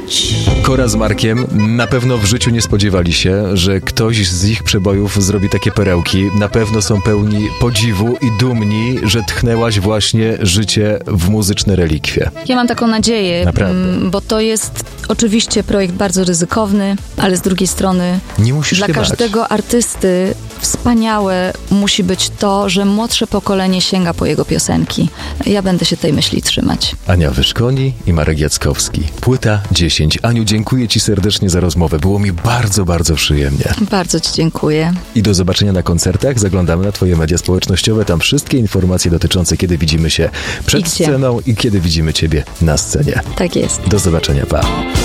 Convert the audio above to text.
Kora z Markiem na pewno w życiu nie spodziewali się, że ktoś z ich przebojów zrobi takie perełki. Na pewno są pełni podziwu i dumni, że tchnęłaś właśnie życie w muzyczne relikwie. Ja mam taką nadzieję, Naprawdę. bo to jest oczywiście projekt bardzo ryzykowny, ale z drugiej strony Nie musisz dla się bać. każdego artysty wspaniałe musi być to, że młodsze pokolenie sięga po jego piosenki. Ja będę się tej myśli trzymać. Ania Wyszkoni i Marek Jackowski. Płyta 10. Aniu, dziękuję Ci serdecznie za rozmowę. Było mi bardzo, bardzo przyjemnie. Bardzo Ci dziękuję. I do zobaczenia na koncertach. Zaglądamy na Twoje media społecznościowe. Tam wszystkie informacje dotyczące, kiedy widzimy się przed I gdzie. sceną i kiedy widzimy Ciebie na scenie. Tak jest. Do zobaczenia, pa.